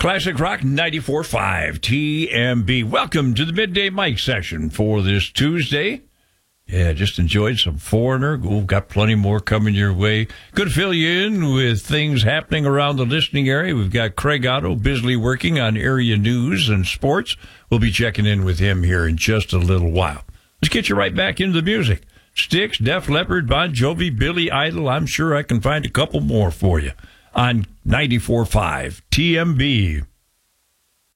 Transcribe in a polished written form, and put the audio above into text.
Classic Rock 94.5 TMB. Welcome to the Midday Mic session for this Tuesday. Yeah, just enjoyed some Foreigner. We've got plenty more coming your way. Good to fill you in with things happening around the listening area. We've got Craig Otto busily working on area news and sports. We'll be checking in with him here in just a little while. Let's get you right back into the music. Styx, Def Leppard, Bon Jovi, Billy Idol. I'm sure I can find a couple more for you on 94.5 TMB.